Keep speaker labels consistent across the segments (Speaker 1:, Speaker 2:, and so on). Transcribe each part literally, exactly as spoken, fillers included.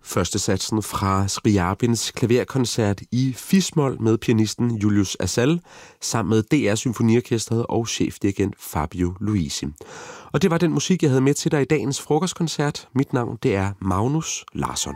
Speaker 1: Første satsen fra Scriabins klaverkoncert i Fismol med pianisten Julius Asal, sammen med D R Symfoniorkestret og chefdirigent Fabio Luisi. Og det var den musik, jeg havde med til dig i dagens frokostkoncert. Mit navn, det er Magnus Larsson.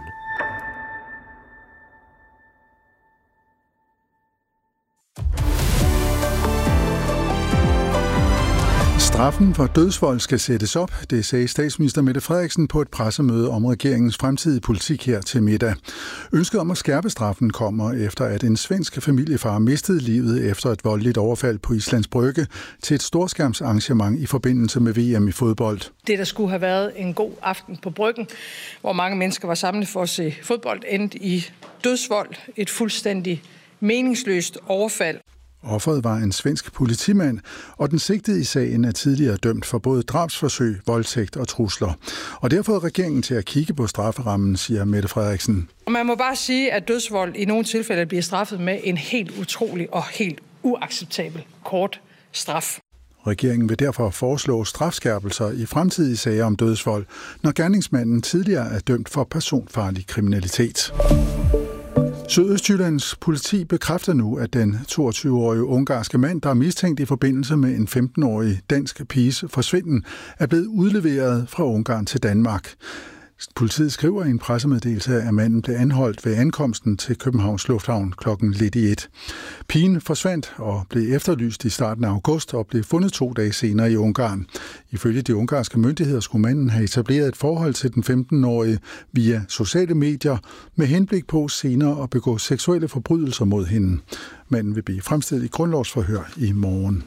Speaker 2: Straffen for dødsvold skal sættes op, det sagde statsminister Mette Frederiksen på et pressemøde om regeringens fremtidige politik her til middag. Ønsket om at skærpe straffen kommer efter, at en svensk familiefar mistede livet efter et voldeligt overfald på Islands Brygge til et storskærmsarrangement i forbindelse med V M i fodbold.
Speaker 3: Det, der skulle have været en god aften på Bryggen, hvor mange mennesker var samlet for at se fodbold, endte i dødsvold, et fuldstændig meningsløst overfald.
Speaker 2: Offeret var en svensk politimand, og den sigtede i sagen er tidligere dømt for både drabsforsøg, voldtægt og trusler. Og det har fået regeringen til at kigge på strafferammen, siger Mette Frederiksen.
Speaker 3: Man må bare sige, at dødsvold i nogle tilfælde bliver straffet med en helt utrolig og helt uacceptabel kort straf.
Speaker 2: Regeringen vil derfor foreslå strafskærpelser i fremtidige sager om dødsvold, når gerningsmanden tidligere er dømt for personfarlig kriminalitet. Sydøstjyllands politi bekræfter nu, at den toogtyve-årige ungarske mand, der er mistænkt i forbindelse med en femten-årig dansk piges forsvinden, er blevet udleveret fra Ungarn til Danmark. Politiet skriver i en pressemeddelelse, at manden blev anholdt ved ankomsten til Københavns Lufthavn klokken lidt i et. Pigen forsvandt og blev efterlyst i starten af august og blev fundet to dage senere i Ungarn. Ifølge de ungarske myndigheder skulle manden have etableret et forhold til den femten-årige via sociale medier med henblik på senere at begå seksuelle forbrydelser mod hende. Manden vil blive fremstillet i grundlovsforhør i morgen.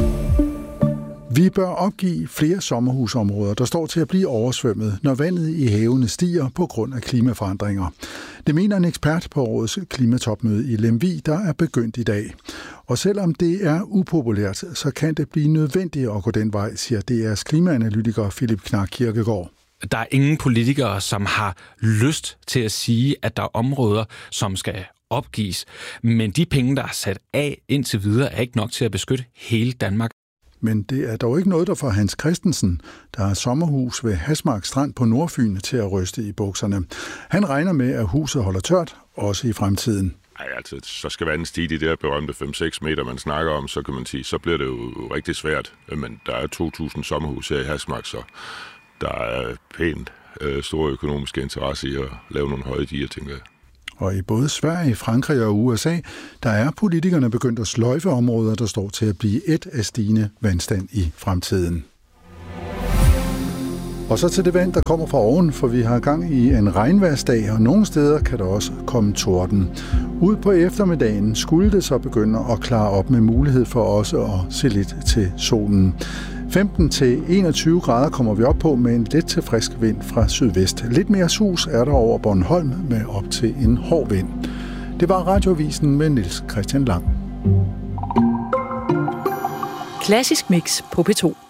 Speaker 2: Vi bør opgive flere sommerhusområder, der står til at blive oversvømmet, når vandet i havene stiger på grund af klimaforandringer. Det mener en ekspert på årets klimatopmøde i Lemvig, der er begyndt i dag. Og selvom det er upopulært, så kan det blive nødvendigt at gå den vej, siger D R's klimaanalytiker Philip Knark Kirkegaard.
Speaker 4: Der er ingen politikere, som har lyst til at sige, at der er områder, som skal opgives. Men de penge, der er sat af indtil videre, er ikke nok til at beskytte hele Danmark.
Speaker 2: Men det er dog ikke noget, der får Hans Christensen, der har sommerhus ved Hasmark Strand på Nordfyn, til at ryste i bukserne. Han regner med, at huset holder tørt, også i fremtiden.
Speaker 5: Ej, altså, så skal vandet stige de der berømte fem seks meter, man snakker om, så kan man sige, så bliver det jo rigtig svært. Men der er to tusind sommerhus her i Hasmark, så der er pænt øh, store økonomiske interesse i at lave nogle høje diger, tænker jeg.
Speaker 2: Og i både Sverige, Frankrig og U S A, der er politikerne begyndt at sløjfe områder, der står til at blive et af stigende vandstand i fremtiden. Og så til det vand, der kommer fra oven, for vi har gang i en regnværsdag, og nogle steder kan der også komme torden. Ud på eftermiddagen skulle det så begynde at klare op med mulighed for også at se lidt til solen. femten til enogtyve grader kommer vi op på med en let til frisk vind fra sydvest. Lidt mere sus er der over Bornholm med op til en hård vind. Det var Radioavisen med Niels Christian Lang.
Speaker 6: Klassisk Mix på P to.